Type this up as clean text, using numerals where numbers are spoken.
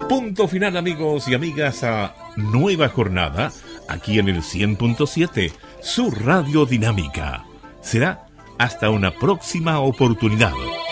Punto final, amigos y amigas, a nueva jornada aquí en el 100.7, su radio dinámica. Será hasta una próxima oportunidad.